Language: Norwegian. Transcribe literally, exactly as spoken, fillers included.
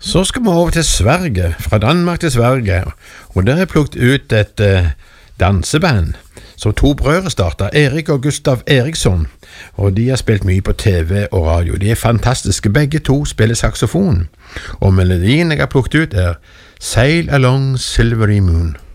Så skal vi over til Sverige, fra Danmark til Sverige, og der har jeg plukket ut et uh, danseband som to brødre startet, Erik og Gustav Eriksson, og de har spilt mye på T V og radio. De er fantastiske, begge to spiller saxofon, og melodien jeg har plukket ut er Sail Along Silvery Moon.